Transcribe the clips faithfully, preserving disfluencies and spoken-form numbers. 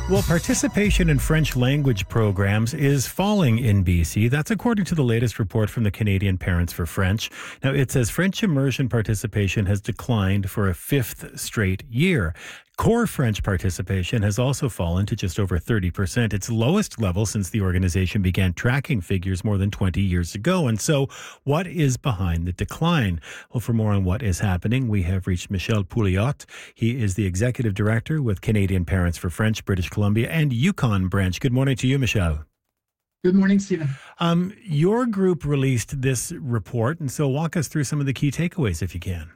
Well, participation in French language programs is falling in B C. That's according to the latest report from the Canadian Parents for French. Now, it says French immersion participation has declined for a fifth straight year. Core French participation has also fallen to just over thirty percent, its lowest level since the organization began tracking figures more than twenty years ago. And so, what is behind the decline? Well, for more on what is happening, we have reached Michel Pouliot. He is the executive director with Canadian Parents for French, British Columbia, and Yukon branch. Good morning to you, Michel. Good morning, Stephen. Um, your group released this report, and so walk us through some of the key takeaways, if you can.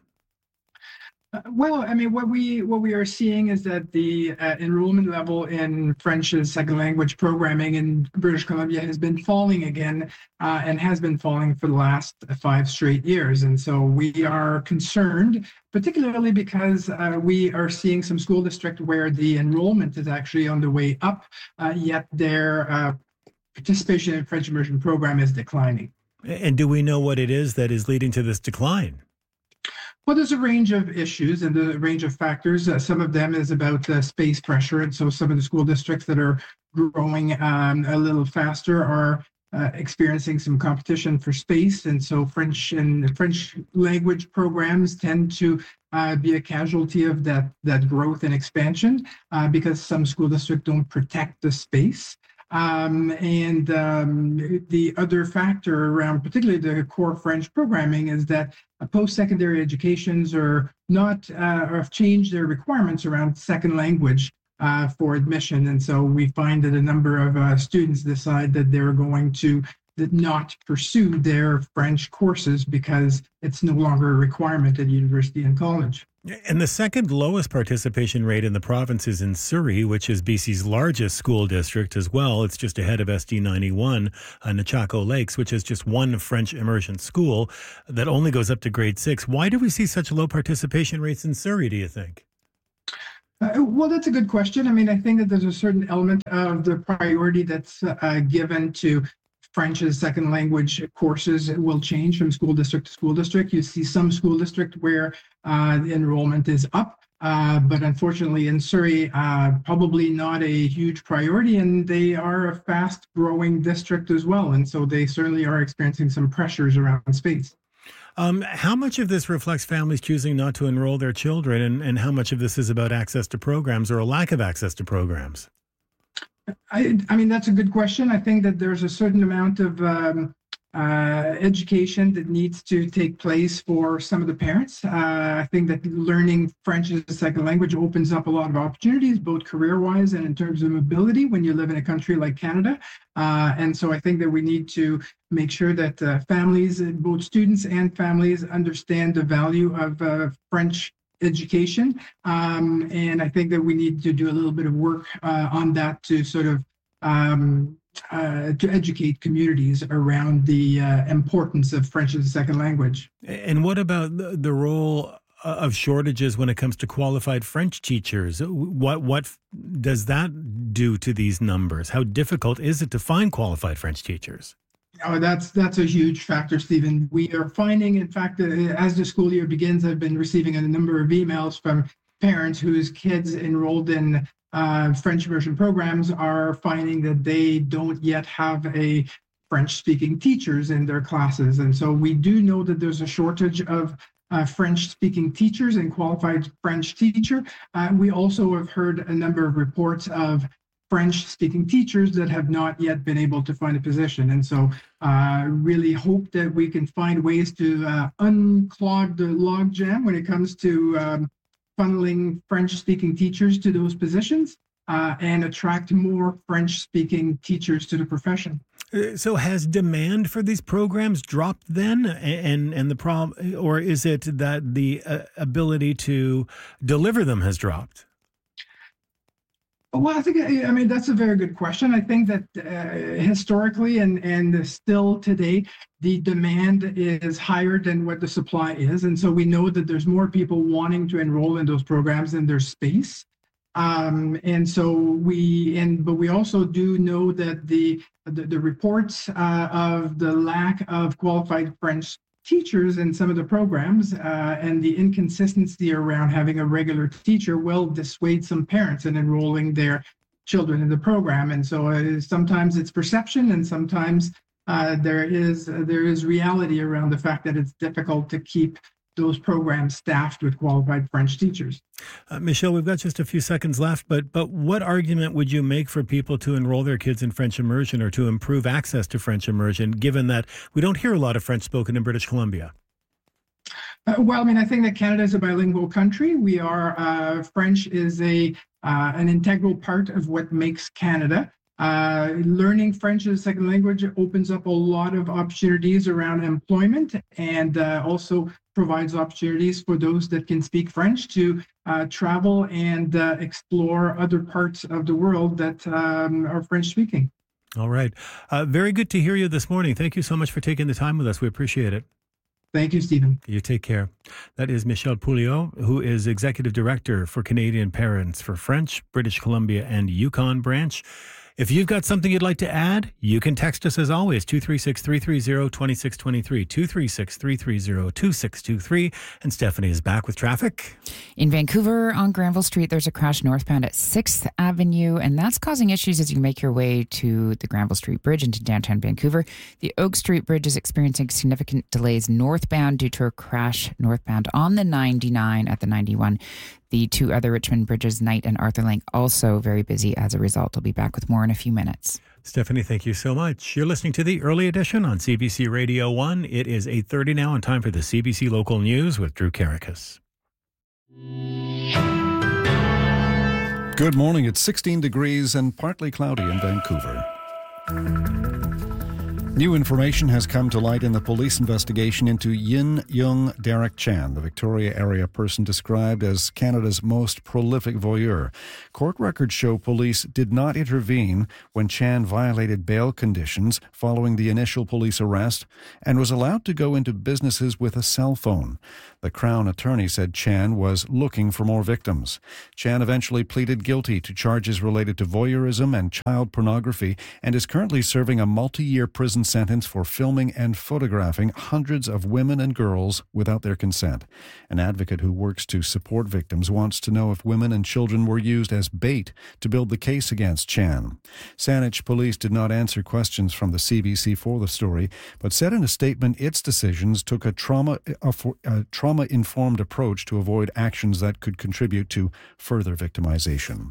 Uh, well, I mean, what we what we are seeing is that the uh, enrollment level in French as second language programming in British Columbia has been falling again, uh, and has been falling for the last five straight years. And so we are concerned, particularly because uh, we are seeing some school districts where the enrollment is actually on the way up, uh, yet their uh, participation in French immersion program is declining. And do we know what it is that is leading to this decline? Well, there's a range of issues and a range of factors. Uh, some of them is about uh, space pressure. And so some of the school districts that are growing um, a little faster are uh, experiencing some competition for space. And so French and French language programs tend to uh, be a casualty of that, that growth and expansion uh, because some school districts don't protect the space. Um, and um, the other factor around particularly the core French programming is that uh, post-secondary educations are not, uh, or have changed their requirements around second language uh, for admission. And so we find that a number of uh, students decide that they're going to not pursue their French courses because it's no longer a requirement at university and college. And the second lowest participation rate in the province is in Surrey, which is B C's largest school district as well. It's just ahead of S D ninety-one, uh, Nechako Lakes, which is just one French immersion school that only goes up to grade six. Why do we see such low participation rates in Surrey, do you think? Uh, well, that's a good question. I mean, I think that there's a certain element of the priority that's uh, given to French as second language courses will change from school district to school district. You see some school district where uh, the enrollment is up, uh, but unfortunately in Surrey, uh, probably not a huge priority, and they are a fast growing district as well. And so they certainly are experiencing some pressures around space. Um, how much of this reflects families choosing not to enroll their children, and, and how much of this is about access to programs or a lack of access to programs? I, I mean, that's a good question. I think that there's a certain amount of um, uh, education that needs to take place for some of the parents. Uh, I think that learning French as a second language opens up a lot of opportunities, both career-wise and in terms of mobility when you live in a country like Canada. Uh, and so I think that we need to make sure that uh, families, both students and families, understand the value of uh, French education. Um, and I think that we need to do a little bit of work uh, on that to sort of um, uh, to educate communities around the uh, importance of French as a second language. And what about the, the role of shortages when it comes to qualified French teachers? What what does that do to these numbers? How difficult is it to find qualified French teachers? Oh, that's that's a huge factor, Stephen. We are finding, in fact, that as the school year begins, I've been receiving a number of emails from parents whose kids enrolled in uh, French immersion programs are finding that they don't yet have a French-speaking teachers in their classes. And so we do know that there's a shortage of uh, French-speaking teachers and qualified French teacher. Uh, we also have heard a number of reports of French-speaking teachers that have not yet been able to find a position. And so I uh, really hope that we can find ways to uh, unclog the logjam when it comes to um, funneling French-speaking teachers to those positions uh, and attract more French-speaking teachers to the profession. So has demand for these programs dropped then? And, and the problem, or is it that the uh, ability to deliver them has dropped? Well, I think, I mean, that's a very good question. I think that uh, historically and, and still today, the demand is higher than what the supply is. And so we know that there's more people wanting to enroll in those programs than there's space. Um, and so we, and but we also do know that the the, the reports uh, of the lack of qualified French teachers in some of the programs uh, and the inconsistency around having a regular teacher will dissuade some parents in enrolling their children in the program. And so uh, sometimes it's perception, and sometimes uh, there is uh, there is reality around the fact that it's difficult to keep those programs staffed with qualified French teachers. Uh, Michelle, we've got just a few seconds left, but but what argument would you make for people to enroll their kids in French immersion or to improve access to French immersion, given that we don't hear a lot of French spoken in British Columbia? Uh, well, I mean, I think that Canada is a bilingual country. We are, uh, French is a uh, an integral part of what makes Canada. Uh, learning French as a second language opens up a lot of opportunities around employment, and uh, also provides opportunities for those that can speak French to uh, travel and uh, explore other parts of the world that um, are French speaking. All right. Uh, very good to hear you this morning. Thank you so much for taking the time with us. We appreciate it. Thank you, Stephen. You take care. That is Michelle Pouliot, who is Executive Director for Canadian Parents for French, British Columbia and Yukon branch. If you've got something you'd like to add, you can text us as always, two three six, three three zero, two six two three, two three six, three three zero, two six two three. And Stephanie is back with traffic. In Vancouver on Granville Street, there's a crash northbound at sixth Avenue, and that's causing issues as you make your way to the Granville Street Bridge into downtown Vancouver. The Oak Street Bridge is experiencing significant delays northbound due to a crash northbound on the ninety-nine at the ninety-one. The two other Richmond bridges, Knight and Arthur Lane, also very busy as a result. I'll be back with more in a few minutes. Stephanie, thank you so much. You're listening to the Early Edition on C B C Radio one. It is eight thirty now and time for the C B C Local News with Drew Karakas. Good morning. It's sixteen degrees and partly cloudy in Vancouver. New information has come to light in the police investigation into Yin Young Derek Chan, the Victoria area person described as Canada's most prolific voyeur. Court records show police did not intervene when Chan violated bail conditions following the initial police arrest and was allowed to go into businesses with a cell phone. The Crown attorney said Chan was looking for more victims. Chan eventually pleaded guilty to charges related to voyeurism and child pornography and is currently serving a multi-year prison sentence for filming and photographing hundreds of women and girls without their consent. An advocate who works to support victims wants to know if women and children were used as bait to build the case against Chan. Saanich Police did not answer questions from the C B C for the story, but said in a statement its decisions took a trauma a, a trauma-informed approach to avoid actions that could contribute to further victimization.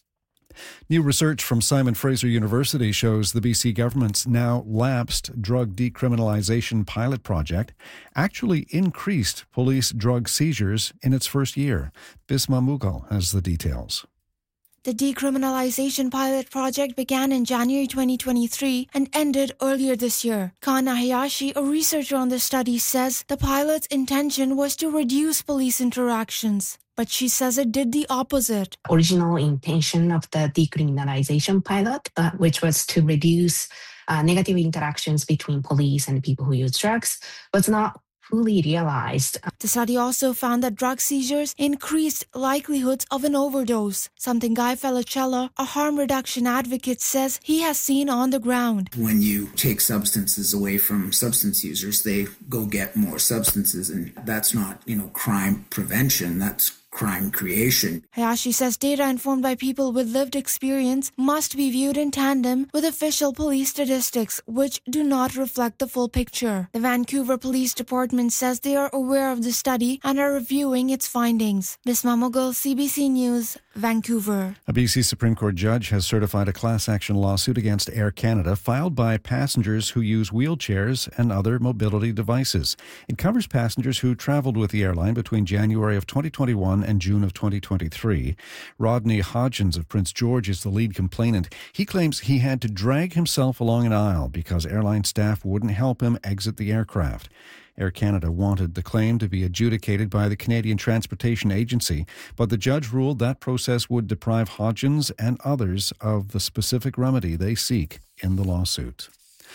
New research from Simon Fraser University shows the B C government's now lapsed drug decriminalization pilot project actually increased police drug seizures in its first year. Bisma Mughal has the details. The decriminalization pilot project began in January twenty twenty-three and ended earlier this year. Kana Hayashi, a researcher on the study, says the pilot's intention was to reduce police interactions. But she says it did the opposite. Original intention of the decriminalization pilot, uh, which was to reduce uh, negative interactions between police and people who use drugs, was not fully realized. The study also found that drug seizures increased likelihoods of an overdose, something Guy Felicella, a harm reduction advocate, says he has seen on the ground. When you take substances away from substance users, they go get more substances, and that's not, you know, crime prevention, that's crime creation. Hayashi says data informed by people with lived experience must be viewed in tandem with official police statistics, which do not reflect the full picture. The Vancouver Police Department says they are aware of the study and are reviewing its findings. Bisma Mughal, C B C News, Vancouver. A B C Supreme Court judge has certified a class action lawsuit against Air Canada filed by passengers who use wheelchairs and other mobility devices. It covers passengers who traveled with the airline between January of twenty twenty-one and June of twenty twenty-three. Rodney Hodgins of Prince George is the lead complainant. He claims he had to drag himself along an aisle because airline staff wouldn't help him exit the aircraft. Air Canada wanted the claim to be adjudicated by the Canadian Transportation Agency, but the judge ruled that process would deprive Hodgins and others of the specific remedy they seek in the lawsuit.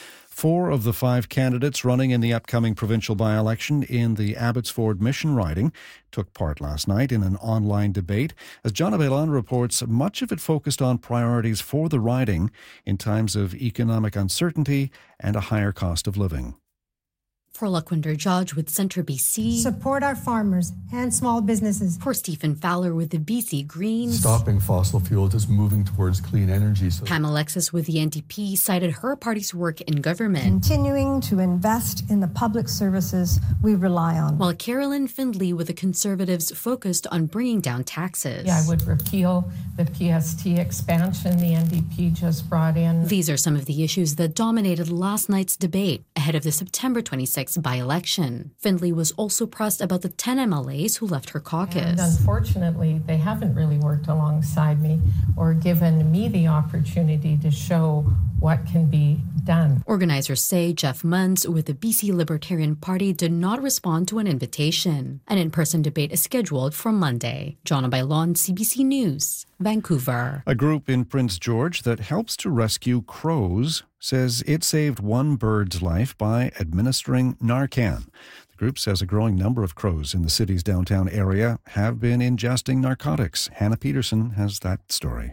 Four of the five candidates running in the upcoming provincial by-election in the Abbotsford Mission riding took part last night in an online debate. As John Abellan reports, much of it focused on priorities for the riding in times of economic uncertainty and a higher cost of living. For Laquinder Judge with Centre B C. Support our farmers and small businesses. For Stephen Fowler with the B C Greens. Stopping fossil fuels is moving towards clean energy. So. Pam Alexis with the N D P cited her party's work in government. Continuing to invest in the public services we rely on. While Carolyn Findlay with the Conservatives focused on bringing down taxes. Yeah, I would repeal the P S T expansion the N D P just brought in. These are some of the issues that dominated last night's debate ahead of the September twenty-sixth by-election. Findlay was also pressed about the ten M L As who left her caucus. And unfortunately, they haven't really worked alongside me or given me the opportunity to show what can be done. Organizers say Jeff Munns with the B C Libertarian Party did not respond to an invitation. An in-person debate is scheduled for Monday. Joanna Bailon, C B C News, Vancouver. A group in Prince George that helps to rescue crows says it saved one bird's life by administering Narcan. The group says a growing number of crows in the city's downtown area have been ingesting narcotics. Hannah Peterson has that story.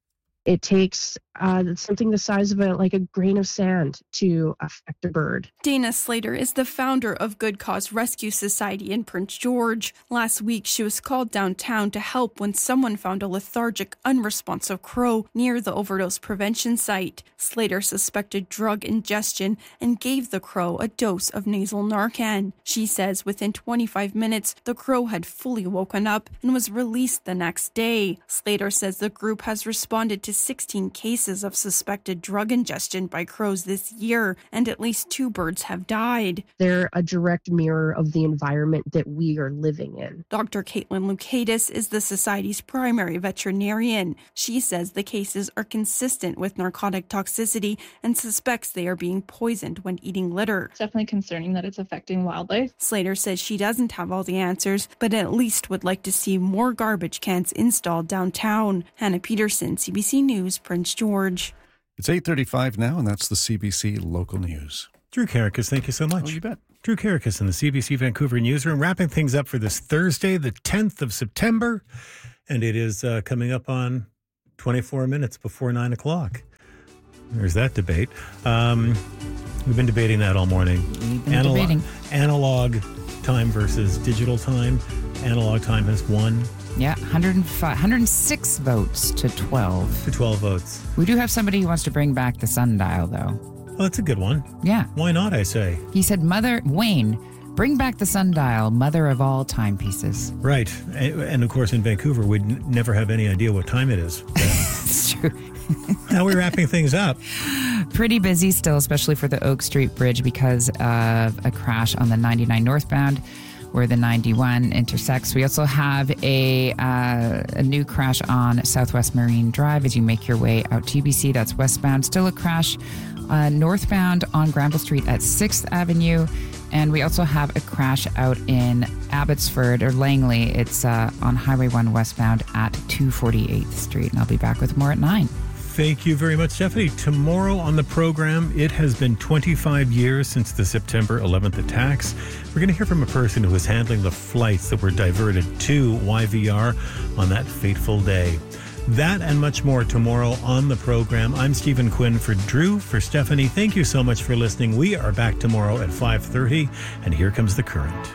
It takes uh, something the size of a, like a grain of sand to affect a bird. Dana Slater is the founder of Good Cause Rescue Society in Prince George. Last week, she was called downtown to help when someone found a lethargic, unresponsive crow near the overdose prevention site. Slater suspected drug ingestion and gave the crow a dose of nasal Narcan. She says within twenty-five minutes, the crow had fully woken up and was released the next day. Slater says the group has responded to sixteen cases of suspected drug ingestion by crows this year, and at least two birds have died. They're a direct mirror of the environment that we are living in. Doctor Caitlin Lukaitis is the Society's primary veterinarian. She says the cases are consistent with narcotic toxicity and suspects they are being poisoned when eating litter. It's definitely concerning that it's affecting wildlife. Slater says she doesn't have all the answers, but at least would like to see more garbage cans installed downtown. Hannah Peterson, C B C News, Prince George. It's eight thirty-five now, and that's the C B C Local News. Drew Carrickas, thank you so much. Oh, you bet. Drew Carrickas in the C B C Vancouver newsroom, wrapping things up for this Thursday, the tenth of September, and it is uh, coming up on twenty-four minutes before nine o'clock. There's that debate. Um, we've been debating that all morning. We've been Analog, debating. Analog time versus digital time. Analog time has won. Yeah, one hundred five, one hundred six votes to twelve. To twelve votes. We do have somebody who wants to bring back the sundial, though. Oh, that's a good one. Yeah. Why not, I say? He said, Mother, Wayne, bring back the sundial, mother of all timepieces. Right. And, and of course, in Vancouver, we'd n- never have any idea what time it is. It's true. How are we wrapping things up? Pretty busy still, especially for the Oak Street Bridge because of a crash on the ninety-nine northbound where the ninety-one intersects. We also have a uh, a new crash on Southwest Marine Drive as you make your way out to U B C. That's westbound. Still a crash uh, northbound on Granville Street at sixth Avenue. And we also have a crash out in Abbotsford or Langley. It's uh, on Highway one westbound at two forty-eighth Street. And I'll be back with more at nine. Thank you very much, Stephanie. Tomorrow on the program, it has been twenty-five years since the September eleventh attacks. We're going to hear from a person who was handling the flights that were diverted to Y V R on that fateful day. That and much more tomorrow on the program. I'm Stephen Quinn for Drew, for Stephanie. Thank you so much for listening. We are back tomorrow at five thirty, and here comes The Current.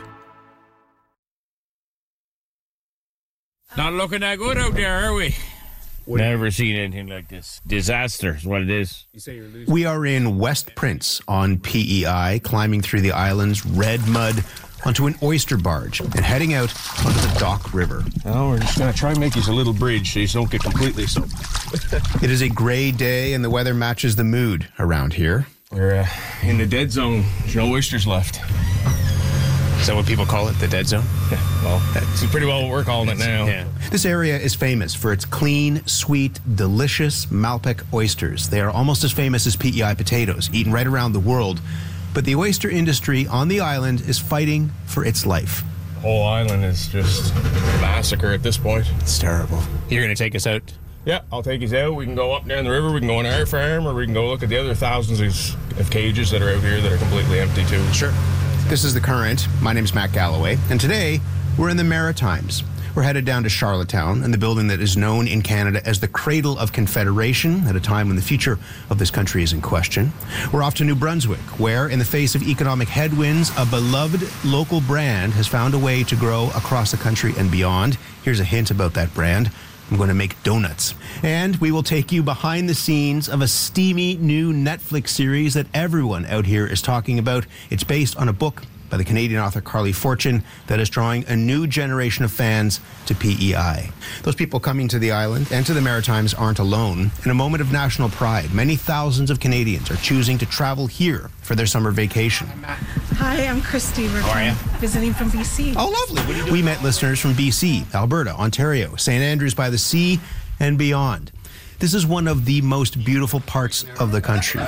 Not looking that good out there, are we? Never seen anything like this. Disaster is what it is. We are in West Prince on P E I, climbing through the island's red mud onto an oyster barge and heading out onto the Dock River. Oh, we're just going to try and make you a little bridge so you don't get completely soaked. It is a gray day and the weather matches the mood around here. We're uh, in the dead zone. There's no oysters left. Is that what people call it, the dead zone? Yeah, well, that's pretty well what we're calling it now. Yeah. This area is famous for its clean, sweet, delicious Malpec oysters. They are almost as famous as P E I potatoes, eaten right around the world. But the oyster industry on the island is fighting for its life. The whole island is just a massacre at this point. It's terrible. You're going to take us out? Yeah, I'll take you out. We can go up down the river, we can go on our farm, or we can go look at the other thousands of, of cages that are out here that are completely empty too. Sure. This is The Current. My name's Matt Galloway, and today we're in the Maritimes. We're headed down to Charlottetown and the building that is known in Canada as the Cradle of Confederation at a time when the future of this country is in question. We're off to New Brunswick, where, in the face of economic headwinds, a beloved local brand has found a way to grow across the country and beyond. Here's a hint about that brand. I'm going to make donuts. And we will take you behind the scenes of a steamy new Netflix series that everyone out here is talking about. It's based on a book by the Canadian author Carly Fortune that is drawing a new generation of fans to P E I. Those people coming to the island and to the Maritimes aren't alone. In a moment of national pride, many thousands of Canadians are choosing to travel here for their summer vacation. Hi, I'm Christy. We're How are you? visiting from B C. Oh, lovely. What are you doing? We met listeners from B C, Alberta, Ontario, Saint Andrews by the Sea, and beyond. This is one of the most beautiful parts of the country.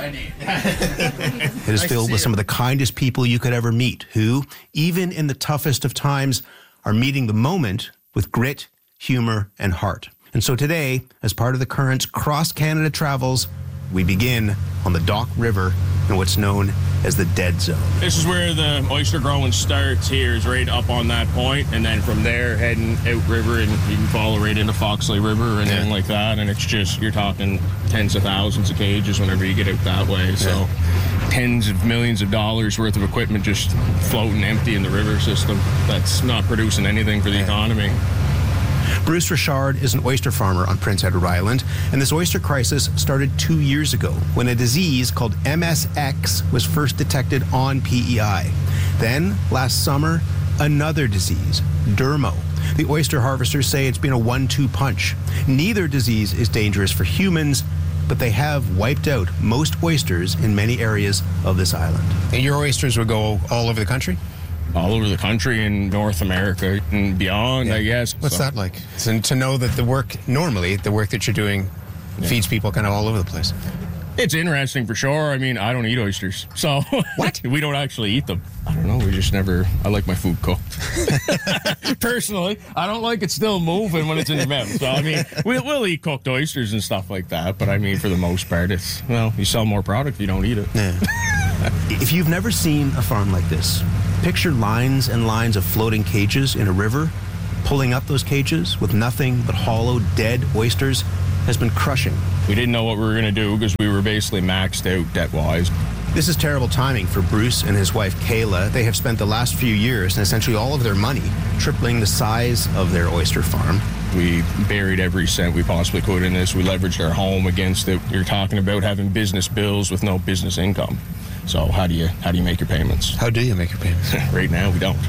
It is filled with some of the kindest people you could ever meet, who, even in the toughest of times, are meeting the moment with grit, humor, and heart. And so today, as part of the Current's Cross Canada travels, we begin on the Dock River in what's known as the Dead Zone. This is where the oyster growing starts here, is right up on that point, and then from there heading out river, and you can follow right into Foxley River and everything like that, and it's just, you're talking tens of thousands of cages whenever you get out that way, so yeah. Tens of millions of dollars worth of equipment just floating empty in the river system that's not producing anything for the yeah. economy. Bruce Richard is an oyster farmer on Prince Edward Island, and this oyster crisis started two years ago when a disease called M S X was first detected on P E I. Then, last summer, another disease, Dermo. The oyster harvesters say it's been a one two punch. Neither disease is dangerous for humans, but they have wiped out most oysters in many areas of this island. And your oysters would go all over the country? All over the country in North America and beyond, yeah. I guess. What's so. that like? So to know that the work, normally, the work that you're doing yeah. feeds people kind of all over the place. It's interesting for sure. I mean, I don't eat oysters. So what? We don't actually eat them. I don't know. We just never, I like my food cooked. Personally, I don't like it still moving when it's in your mouth. So, I mean, we'll, we'll eat cooked oysters and stuff like that. But I mean, for the most part, it's, well, you sell more product if you don't eat it. Yeah. If you've never seen a farm like this, picture lines and lines of floating cages in a river. Pulling up those cages with nothing but hollow, dead oysters has been crushing. We didn't know what we were going to do because we were basically maxed out debt-wise. This is terrible timing for Bruce and his wife, Kayla. They have spent the last few years and essentially all of their money tripling the size of their oyster farm. We buried every cent we possibly could in this. We leveraged our home against it. You're talking about having business bills with no business income. So how do you how do you make your payments? How do you make your payments? Right now, we don't.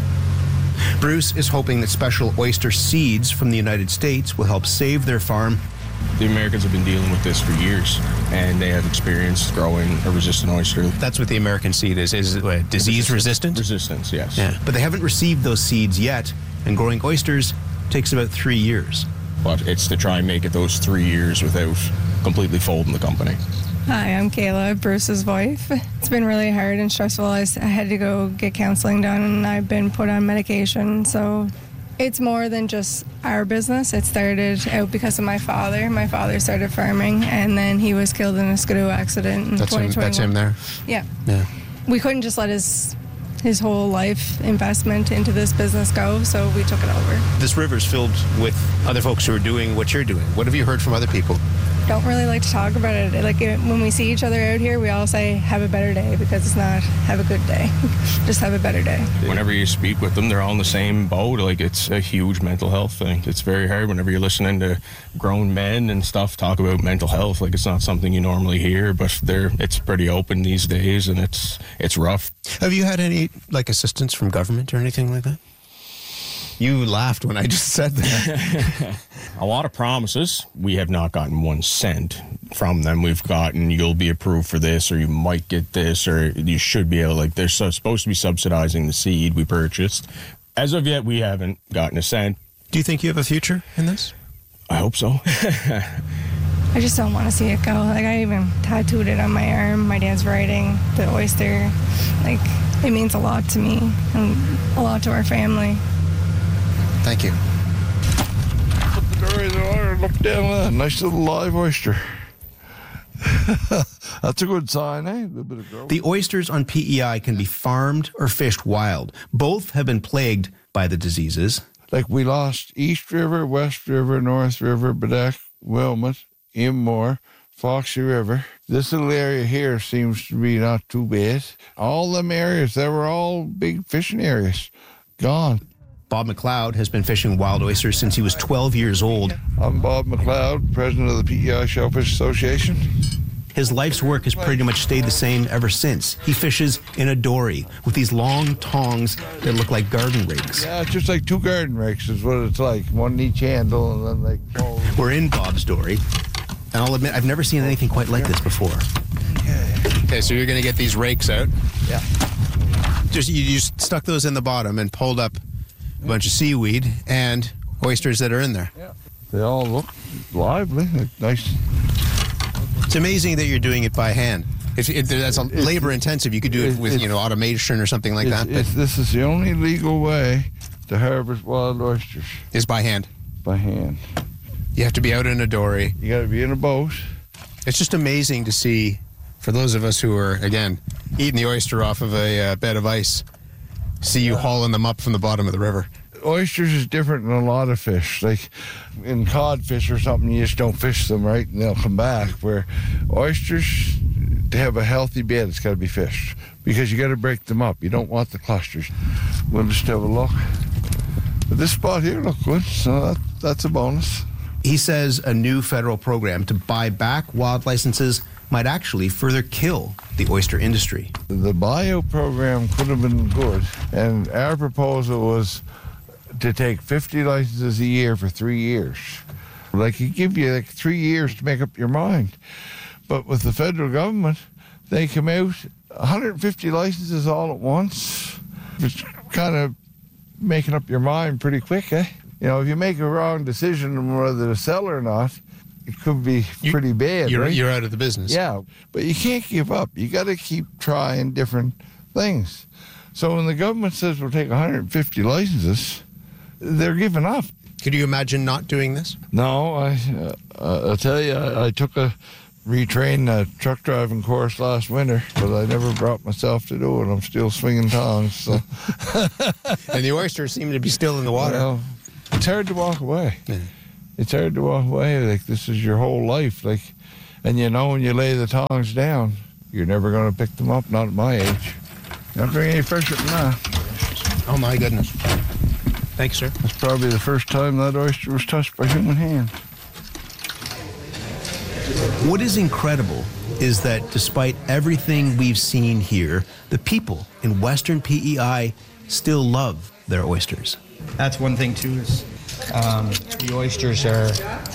Bruce is hoping that special oyster seeds from the United States will help save their farm. The Americans have been dealing with this for years, and they have experience growing a resistant oyster. That's what the American seed is. Is it what, disease resistant? Resistance, yes. Yeah, but they haven't received those seeds yet, and growing oysters takes about three years. But it's to try and make it those three years without completely folding the company. Hi, I'm Kayla, Bruce's wife. It's been really hard and stressful. I had to go get counseling done, and I've been put on medication. So it's more than just our business. It started out because of my father. My father started farming, and then he was killed in a skidoo accident in that's twenty twenty-one. Him, that's him there? Yeah. Yeah. We couldn't just let his his whole life investment into this business go, so we took it over. This river's filled with other folks who are doing what you're doing. What have you heard from other people? Don't really like to talk about it. Like it, when we see each other out here, we all say, have a better day, because it's not have a good day. Just have a better day. Whenever you speak with them, they're all in the same boat. Like, it's a huge mental health thing. It's very hard whenever you're listening to grown men and stuff talk about mental health. Like, it's not something you normally hear, but they're, it's pretty open these days, and it's it's rough. Have you had any, like, assistance from government or anything like that? You laughed when I just said that. A lot of promises. We have not gotten one cent from them. We've gotten, you'll be approved for this, or you might get this, or you should be able, like, they're so, supposed to be subsidizing the seed we purchased. As of yet, we haven't gotten a cent. Do you think you have a future in this? I hope so. I just don't want to see it go. Like, I even tattooed it on my arm. My dad's writing, the oyster. Like, it means a lot to me and a lot to our family. Thank you. Put the door in the water, look down there. Nice little live oyster. That's a good sign, eh? A little bit of growth. The oysters on P E I can be farmed or fished wild. Both have been plagued by the diseases. Like we lost East River, West River, North River, Baddeck, Wilmot, Immore, Foxy River. This little area here seems to be not too bad. All them areas, they were all big fishing areas, gone. Bob McLeod has been fishing wild oysters since he was twelve years old. I'm Bob McLeod, president of the P E I Shellfish Association. His life's work has pretty much stayed the same ever since. He fishes in a dory with these long tongs that look like garden rakes. Yeah, it's just like two garden rakes is what it's like. One in each handle, and then they fall. We're in Bob's dory, and I'll admit, I've never seen anything quite like this before. Okay, so you're going to get these rakes out. Yeah. Just you just stuck those in the bottom and pulled up a bunch of seaweed and oysters that are in there. Yeah. They all look lively, like nice. It's amazing that you're doing it by hand. If, if that's a labor intensive, you could do it with you know automation or something like that. But this is the only legal way to harvest wild oysters. Is by hand. By hand. You have to be out in a dory. You got to be in a boat. It's just amazing to see, for those of us who are again eating the oyster off of a uh, bed of ice, see you hauling them up from the bottom of the river. Oysters is different than a lot of fish. Like in codfish or something, you just don't fish them, right, and they'll come back. Where oysters, to have a healthy bed, it's got to be fished because you got to break them up. You don't want the clusters. We'll just have a look. But this spot here looks good, so that, that's a bonus. He says a new federal program to buy back wild licenses might actually further kill the oyster industry. The bio program could have been good, and our proposal was to take fifty licenses a year for three years. Like, it give you like three years to make up your mind. But with the federal government, they come out one hundred fifty licenses all at once. It's kind of making up your mind pretty quick, eh? You know, if you make a wrong decision on whether to sell or not, it could be pretty bad, You're, right? you're out of the business. Yeah, but you can't give up. You got to keep trying different things. So when the government says we'll take one hundred fifty licenses, they're giving up. Could you imagine not doing this? No, I, uh, I'll tell you, I, I took a retrained uh, truck driving course last winter, but I never brought myself to do it. I'm still swinging tongs. So. And the oysters seem to be still in the water. Well, it's hard to walk away. Yeah. It's hard to walk away. Like, this is your whole life. Like, and you know when you lay the tongs down, you're never going to pick them up, not at my age. Not bring any fresher than that. Oh, my goodness. Thanks, sir. That's probably the first time that oyster was touched by human hand. What is incredible is that despite everything we've seen here, the people in Western P E I still love their oysters. That's one thing, too, is um, the oysters are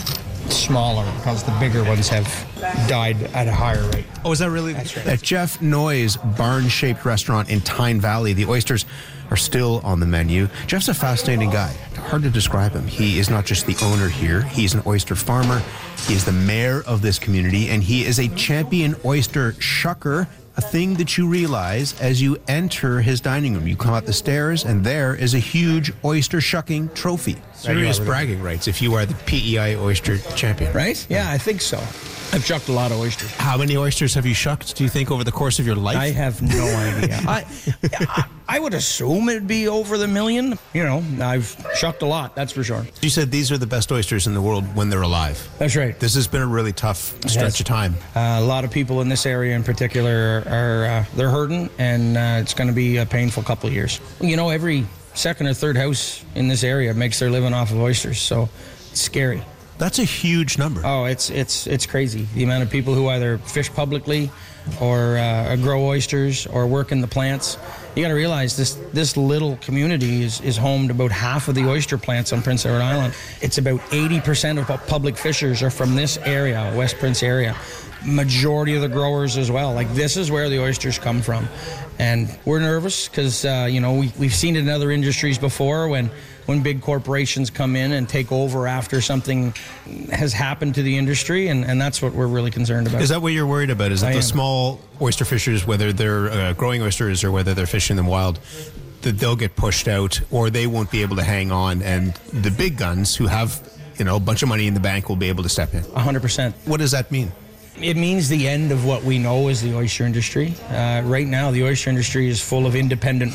smaller because the bigger ones have died at a higher rate. Oh, is that really? That's right. At Jeff Noy's barn-shaped restaurant in Tyne Valley, the oysters are still on the menu. Jeff's a fascinating guy. Hard to describe him. He is not just the owner here. He's an oyster farmer. He is the mayor of this community, and he is a champion oyster shucker, a thing that you realize as you enter his dining room. You come up the stairs, and there is a huge oyster shucking trophy. Serious bragging rights if you are the P E I oyster champion. Right? Yeah, I think so. I've shucked a lot of oysters. How many oysters have you shucked, do you think, over the course of your life? I have no idea. I, I I would assume it'd be over the million. You know, I've shucked a lot, that's for sure. You said these are the best oysters in the world when they're alive. That's right. This has been a really tough stretch of time. Uh, a lot of people in this area in particular are, are uh, they're hurting, and uh, it's going to be a painful couple of years. You know, every second or third house in this area makes their living off of oysters, so it's scary. That's a huge number. Oh, it's it's it's crazy. The amount of people who either fish publicly or uh, grow oysters or work in the plants. You got to realize this this little community is, is home to about half of the oyster plants on Prince Edward Island. It's about eighty percent of public fishers are from this area, West Prince area. Majority of the growers as well. Like, this is where the oysters come from. And we're nervous because, uh, you know, we, we've seen it in other industries before when when big corporations come in and take over after something has happened to the industry, and, and that's what we're really concerned about. Is that what you're worried about? Is that I the am. small oyster fishers, whether they're uh, growing oysters or whether they're fishing them wild, that they'll get pushed out or they won't be able to hang on, and the big guns who have, you know, a bunch of money in the bank will be able to step in? one hundred percent. What does that mean? It means the end of what we know as the oyster industry. Uh, right now, the oyster industry is full of independent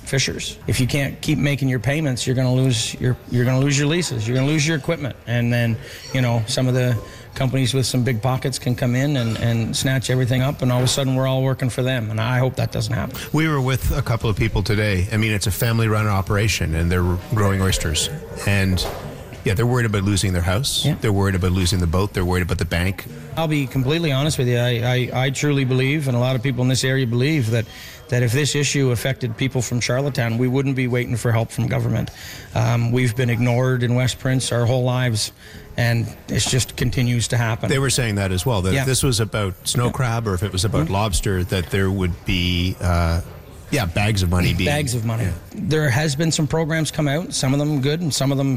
fishers. If you can't keep making your payments, you're going to lose your you're going to lose your leases. You're going to lose your equipment, and then you know some of the companies with some big pockets can come in and, and snatch everything up, and all of a sudden we're all working for them. And I hope that doesn't happen. We were with a couple of people today. I mean, it's a family-run operation, and they're growing oysters. And yeah, they're worried about losing their house. Yeah. They're worried about losing the boat. They're worried about the bank. I'll be completely honest with you. I, I, I truly believe, and a lot of people in this area believe, that that if this issue affected people from Charlottetown, we wouldn't be waiting for help from government. Um, we've been ignored in West Prince our whole lives, and it just continues to happen. They were saying that as well, that yeah. if this was about snow crab or if it was about mm-hmm. lobster, that there would be... Uh, yeah, bags of money being... Bags of money. Yeah. There has been some programs come out, some of them good and some of them...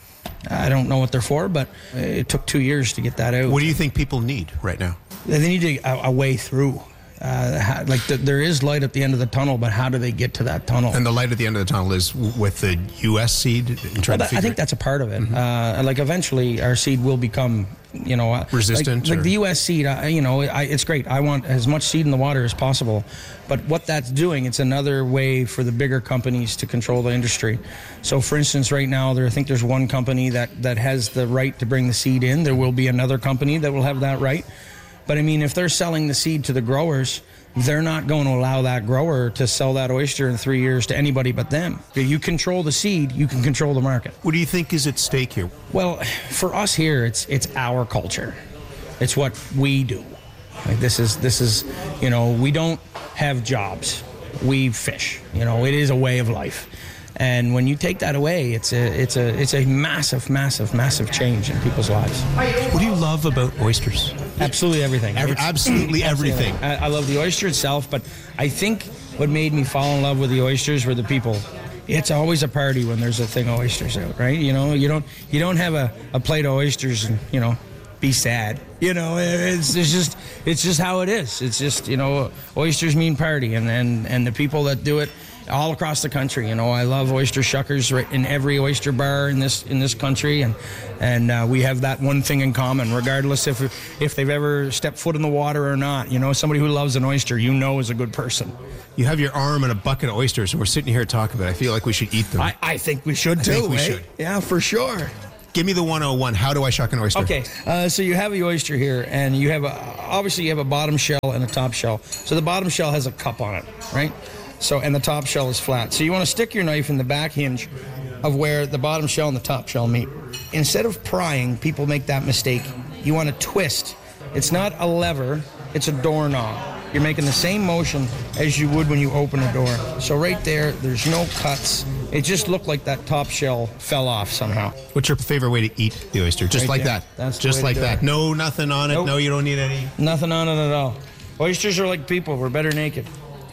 I don't know what they're for, but it took two years to get that out. What do you think people need right now? They need a, a way through. Uh, how, like the, there is light at the end of the tunnel, but how do they get to that tunnel? And the light at the end of the tunnel is with the U S seed? And trying well, to I think it? that's a part of it. Mm-hmm. Uh, like eventually our seed will become, you know... Resistant? Like, like the U S seed, uh, you know, I, it's great. I want as much seed in the water as possible. But what that's doing, it's another way for the bigger companies to control the industry. So, for instance, right now, there I think there's one company that, that has the right to bring the seed in. There will be another company that will have that right. But, I mean, if they're selling the seed to the growers... they're not going to allow that grower to sell that oyster in three years to anybody but them. If you control the seed, you can control the market. What do you think is at stake here? Well, for us here, it's it's our culture. It's what we do. Like this is this is, you know, we don't have jobs. We fish. You know, it is a way of life. And when you take that away, it's a it's a it's a massive, massive, massive change in people's lives. What do you love about oysters? Absolutely everything. Every, absolutely everything. I, I love the oyster itself, but I think what made me fall in love with the oysters were the people. It's always a party when there's a thing of oysters out, right? You know, you don't you don't have a, a plate of oysters and, you know, be sad. You know, it's, it's just it's just how it is. It's just, you know, oysters mean party, and, and, and the people that do it all across the country. You know, I love oyster shuckers right in every oyster bar in this in this country, and and uh, we have that one thing in common, regardless if if they've ever stepped foot in the water or not. You know, somebody who loves an oyster, you know, is a good person. You have your arm in a bucket of oysters, and we're sitting here talking about it. I feel like we should eat them. I, I think we should I too. think we eh? should. Yeah, for sure. Give me the one oh one. How do I shuck an oyster? Okay, uh, so you have the oyster here, and you have a, obviously you have a bottom shell and a top shell. So the bottom shell has a cup on it, right? So, and the top shell is flat. So you want to stick your knife in the back hinge of where the bottom shell and the top shell meet. Instead of prying, people make that mistake. You want to twist. It's not a lever, it's a doorknob. You're making the same motion as you would when you open a door. So right there, there's no cuts. It just looked like that top shell fell off somehow. What's your favorite way to eat the oyster? Just Right like there. that? That's the Just way to like do that? it. No, nothing on it? Nope. No, you don't need any? Nothing on it at all. Oysters are like people. We're better naked.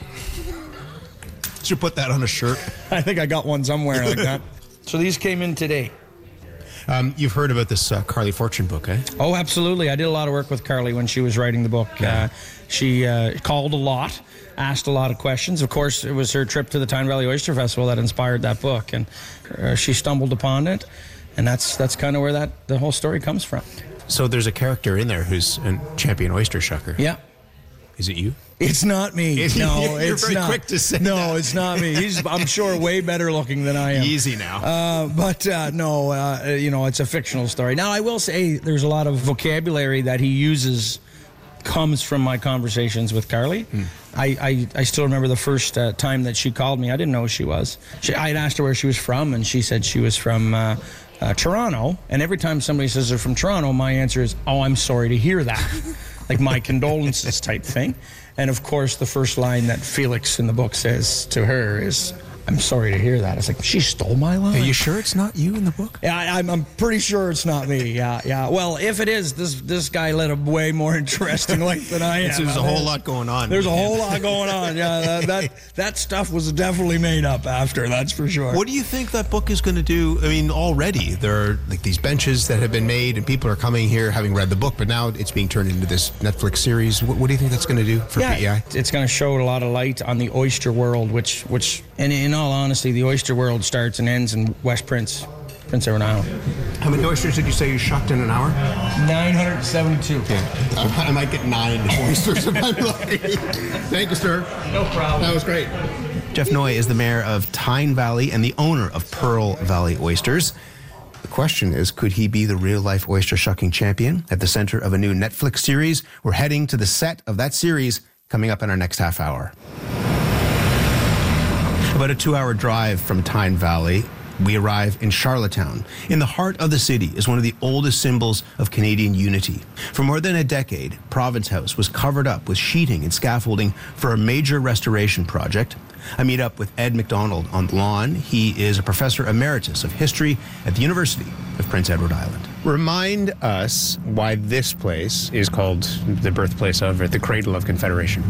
Should put that on a shirt. I think I got one somewhere like that. So these came in today. Um, you've heard about this uh, Carly Fortune book, eh? Oh, absolutely. I did a lot of work with Carly when she was writing the book. Yeah. Uh, she uh, called a lot, asked a lot of questions. Of course, it was her trip to the Tyne Valley Oyster Festival that inspired that book, and uh, she stumbled upon it, and that's that's kind of where that the whole story comes from. So there's a character in there who's a champion oyster shucker. Yeah. Is it you? It's not me. No, You're it's very not. quick to say No, that. it's not me. He's, I'm sure, way better looking than I am. Easy now. Uh, but uh, no, uh, you know, it's a fictional story. Now, I will say there's a lot of vocabulary that he uses comes from my conversations with Carly. Hmm. I, I, I still remember the first uh, time that she called me. I didn't know who she was. She, I had asked her where she was from, and she said she was from uh, uh, Toronto. And every time somebody says they're from Toronto, my answer is, oh, I'm sorry to hear that. Like my condolences type thing. And of course, the first line that Felix in the book says to her is, I'm sorry to hear that. It's like, she stole my line? Are you sure it's not you in the book? Yeah, I, I'm, I'm pretty sure it's not me. Yeah, yeah. Well, if it is, this this guy led a way more interesting life than I am. There's a whole lot going on. There's a whole lot going on. Yeah, that, that that stuff was definitely made up after, that's for sure. What do you think that book is going to do? I mean, already there are like these benches that have been made, and people are coming here having read the book, but now it's being turned into this Netflix series. What, what do you think that's going to do for yeah, P E I? It's going to show a lot of light on the oyster world, which, which, and in all honesty, the oyster world starts and ends in West Prince, Prince Edward Island. How many oysters did you say you shucked in an hour? nine hundred seventy-two. Okay. I might get nine oysters if I'm lucky. Thank you, sir. No problem. That was great. Jeff Noy is the mayor of Tyne Valley and the owner of Pearl Valley Oysters. The question is, could he be the real-life oyster shucking champion? At the center of a new Netflix series, we're heading to the set of that series coming up in our next half hour. About a two-hour drive from Tyne Valley, we arrive in Charlottetown. In the heart of the city is one of the oldest symbols of Canadian unity. For more than a decade, Province House was covered up with sheeting and scaffolding for a major restoration project. I meet up with Ed McDonald on the lawn. He is a professor emeritus of history at the University of Prince Edward Island. Remind us why this place is called the birthplace of, or the cradle of Confederation.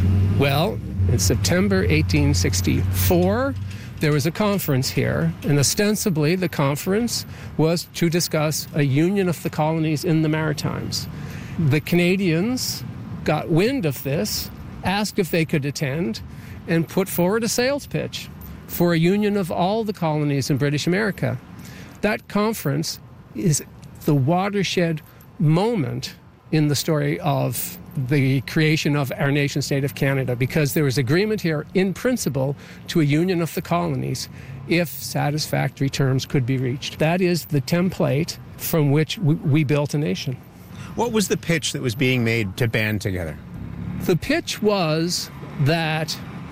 Well, in September eighteen sixty-four, there was a conference here, and ostensibly the conference was to discuss a union of the colonies in the Maritimes. The Canadians got wind of this, asked if they could attend, and put forward a sales pitch for a union of all the colonies in British America. That conference is the watershed moment in the story of the creation of our nation state of Canada, because there was agreement here in principle to a union of the colonies if satisfactory terms could be reached. That is the template from which we, we built a nation. What was the pitch that was being made to band together? The pitch was that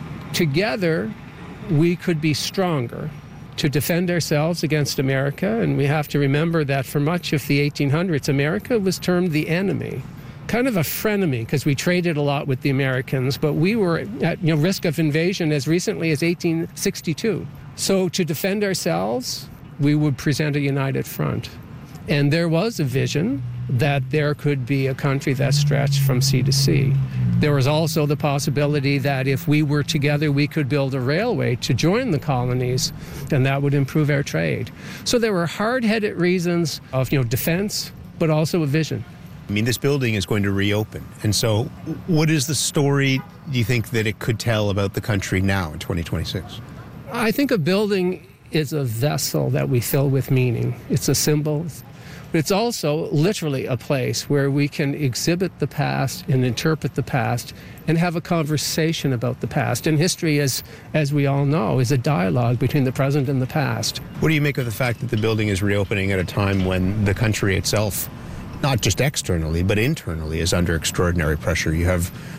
together we could be stronger to defend ourselves against America, and we have to remember that for much of the eighteen hundreds, America was termed the enemy. Kind of a frenemy, because we traded a lot with the Americans, but we were at you know, risk of invasion as recently as eighteen sixty-two. So to defend ourselves, we would present a united front. And there was a vision that there could be a country that stretched from sea to sea. There was also the possibility that if we were together, we could build a railway to join the colonies, and that would improve our trade. So there were hard-headed reasons of you know, defense, but also a vision. I mean, this building is going to reopen. And so what is the story, do you think, that it could tell about the country now in twenty twenty-six? I think a building is a vessel that we fill with meaning. It's a symbol. But it's also literally a place where we can exhibit the past and interpret the past and have a conversation about the past. And history, as, as we all know, is a dialogue between the present and the past. What do you make of the fact that the building is reopening at a time when the country itself, not just externally, but internally, is under extraordinary pressure? You have